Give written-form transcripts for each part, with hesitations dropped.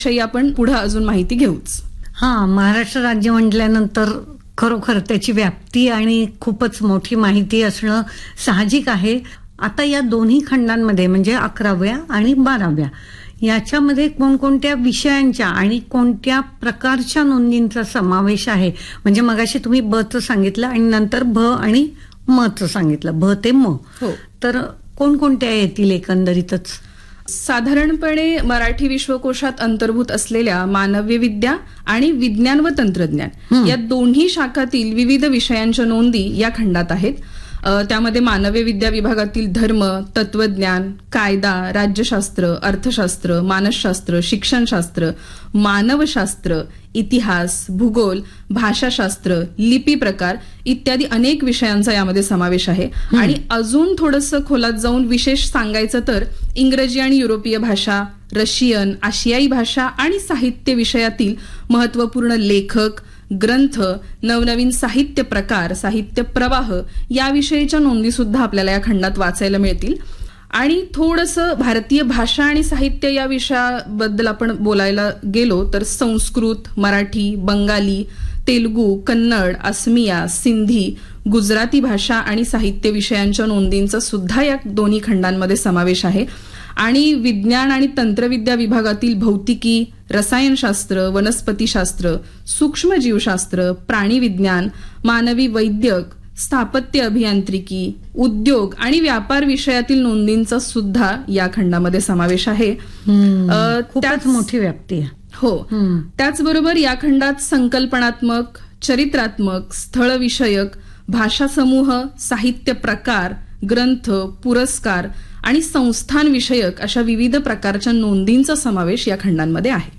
विषयी आपण पुढे अजून माहिती घेऊच. महाराष्ट्र राज्य म्हटल्यानंतर खरोखर त्याची व्याप्ती आणि खूपच मोठी माहिती असणं साहजिक आहे. आता या दोन्ही खंडांमध्ये म्हणजे 11व्या आणि 12व्या याच्यामध्ये कोणकोणत्या विषयांच्या आणि कोणत्या प्रकारच्या नोंदींचा समावेश आहे? म्हणजे मगाशी तुम्ही बचं सांगितलं आणि नंतर भ आणि मचं सांगितलं, भ ते म. तर कोणकोणत्या येतील एकंदरीतच? साधारणपणे मराठी विश्वकोशात अंतर्भूत असलेल्या मानवी विद्या आणि विज्ञान व तंत्रज्ञान या दोन्ही शाखातील विविध विषयांच्या नोंदी या खंडात आहेत. त्यामध्ये मानवी विद्या विभागातील धर्म, तत्वज्ञान, कायदा, राज्यशास्त्र, अर्थशास्त्र, मानसशास्त्र, शिक्षणशास्त्र, मानवशास्त्र, इतिहास, भूगोल, भाषाशास्त्र, लिपी प्रकार इत्यादी अनेक विषयांचा यामध्ये समावेश आहे. आणि अजून थोडंसं खोलात जाऊन विशेष सांगायचं तर इंग्रजी आणि युरोपीय भाषा, रशियन, आशियाई भाषा आणि साहित्य विषयातील महत्वपूर्ण लेखक, ग्रंथ, नवनवीन साहित्य प्रकार, साहित्य प्रवाह याविषयीच्या नोंदी सुद्धा आपल्याला या खंडात वाचायला मिळतील. आणि थोडंसं भारतीय भाषा आणि साहित्य या विषयाबद्दल आपण बोलायला गेलो तर संस्कृत, मराठी, बंगाली, तेलुगू, कन्नड, असमिया, सिंधी, गुजराती भाषा आणि साहित्य विषयांच्या नोंदींचा सुद्धा या दोन्ही खंडांमध्ये समावेश आहे. आणि विज्ञान आणि तंत्रविद्या विभागातील भौतिकी, रसायनशास्त्र, वनस्पतीशास्त्र, सूक्ष्मजीवशास्त्र, प्राणीविज्ञान, मानवी वैद्यक, स्थापत्य अभियांत्रिकी, उद्योग आणि व्यापार विषयातील नोंदींचा सुद्धा या खंडामध्ये समावेश आहे. खूपच मोठी व्याप्ती आहे. हो. त्याचबरोबर या खंडात संकल्पनात्मक, चरित्रात्मक, स्थळविषयक, भाषा समूह, साहित्य प्रकार, ग्रंथ, पुरस्कार आणि संस्थान विषयक अशा विविध प्रकारच्या नोंदींचा समावेश या खंडांमध्ये आहे.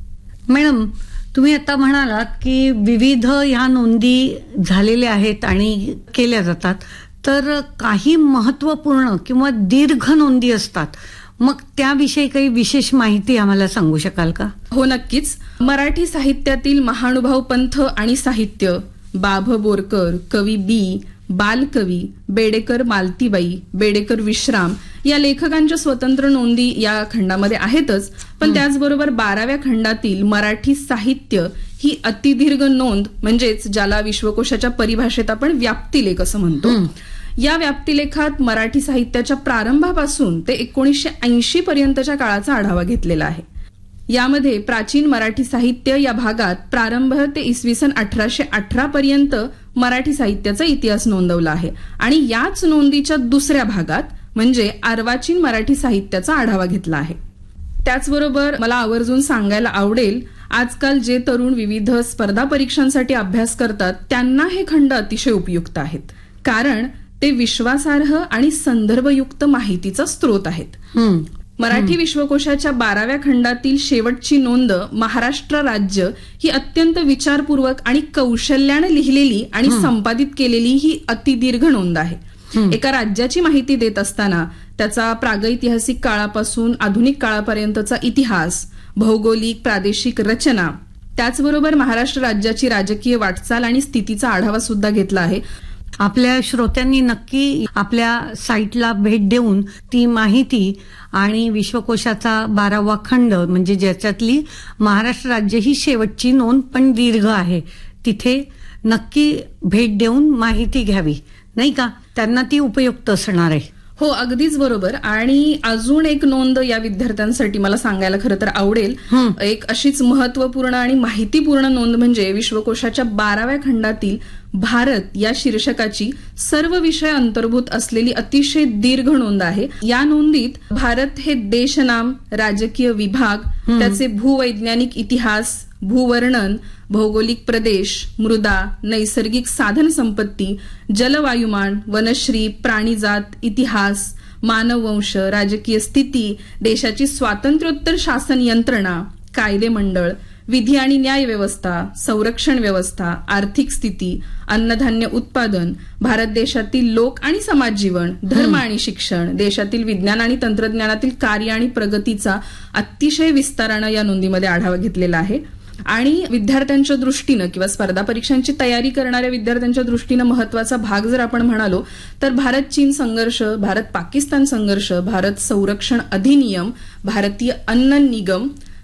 मॅडम, तुम्ही आता म्हणालात की विविध ह्या नोंदी झालेल्या आहेत आणि केल्या जातात, तर काही महत्वपूर्ण किंवा दीर्घ नोंदी असतात, मग त्याविषयी काही विशेष माहिती आम्हाला सांगू शकाल का? हो, नक्कीच. मराठी साहित्यातील महानुभाव पंथ आणि साहित्य, बाभ बोरकर, कवी बी, बालकवी, बेडेकर मालतीबाई, बेडेकर विश्राम या लेखकांच्या स्वतंत्र नोंदी या खंडामध्ये आहेतच. पण त्याचबरोबर 12व्या खंडातील मराठी साहित्य ही अतिदीर्घ नोंद, म्हणजेच ज्याला विश्वकोशाच्या परिभाषेत आपण व्याप्तिलेख असं म्हणतो, या व्याप्तिलेखात मराठी साहित्याच्या प्रारंभापासून ते 1980 पर्यंतच्या काळाचा आढावा घेतलेला आहे. यामध्ये प्राचीन मराठी साहित्य या भागात प्रारंभ ते इसवी सन 1818 पर्यंत मराठी साहित्याचा इतिहास नोंदवला आहे. आणि याच नोंदीच्या दुसऱ्या भागात म्हणजे अर्वाचीन मराठी साहित्याचा आढावा घेतला आहे. त्याचबरोबर मला आवर्जून सांगायला आवडेल, आजकाल जे तरुण विविध स्पर्धा परीक्षांसाठी अभ्यास करतात त्यांना हे खंड अतिशय उपयुक्त आहेत, कारण ते विश्वासार्ह आणि संदर्भयुक्त माहितीचा स्रोत आहेत. मराठी विश्वकोशाच्या 12व्या खंडातील शेवटची नोंद महाराष्ट्र राज्य ही अत्यंत विचारपूर्वक आणि कौशल्याने लिहिलेली आणि संपादित केलेली ही अतिदीर्घ नोंद आहे. एका राज्याची माहिती देत असताना त्याचा प्रागैतिहासिक काळापासून आधुनिक काळापर्यंतचा इतिहास, भौगोलिक प्रादेशिक रचना, त्याचबरोबर महाराष्ट्र राज्याची राजकीय वाटचाल आणि स्थितीचा आढावा सुद्धा घेतला आहे. आपल्या श्रोत्यांनी नक्की आपल्या साईटला भेट देऊन ती माहिती आणि विश्वकोशाचा 12वा खंड म्हणजे ज्याच्यातली महाराष्ट्र राज्य ही शेवटची नोंद पण दीर्घ आहे, तिथे नक्की भेट देऊन माहिती घ्यावी, नाही का? त्यांना ती उपयुक्त असणार आहे. हो, अगदीच बरोबर. आणि अजून एक नोंद या विद्यार्थ्यांसाठी मला सांगायला खरं तर आवडेल. एक अशीच महत्वपूर्ण आणि माहितीपूर्ण नोंद म्हणजे विश्वकोशाच्या 12व्या खंडातील भारत या शीर्षकाची सर्व विषय अंतर्भूत असलेली अतिशय दीर्घ नोंद आहे. या नोंदीत भारत हे देशनाम, राजकीय विभाग, त्याचे भूवैज्ञानिक इतिहास, भूवर्णन, भौगोलिक प्रदेश, मृदा, नैसर्गिक साधन संपत्ती, जलवायुमान, वनश्री, प्राणीजात, इतिहास, मानववंश, राजकीय स्थिती, देशाची स्वातंत्र्योत्तर शासन यंत्रणा, कायदेमंडळ, विधी आणि न्याय व्यवस्था, संरक्षण व्यवस्था, आर्थिक स्थिती, अन्नधान्य उत्पादन, भारत देशातील लोक आणि समाज जीवन, धर्म आणि शिक्षण, देशातील विज्ञान आणि तंत्रज्ञानातील कार्य आणि प्रगतीचा अतिशय विस्तारानं या नोंदीमध्ये आढावा घेतलेला आहे. आणि विद्यार्थ्यांच्या दृष्टीनं किंवा स्पर्धा परीक्षांची तयारी करणाऱ्या विद्यार्थ्यांच्या दृष्टीनं महत्वाचा भाग जर आपण म्हणालो तर भारत चीन संघर्ष, भारत पाकिस्तान संघर्ष, भारत संरक्षण अधिनियम, भारतीय अन्न निगम,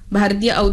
भारतीय